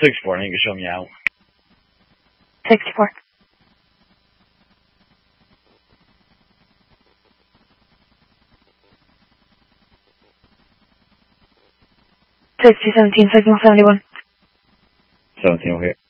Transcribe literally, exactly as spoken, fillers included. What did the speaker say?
sixty-four, and you can show me out. sixty-four. sixty, seventeen, signal seventy-one. seventeen over here.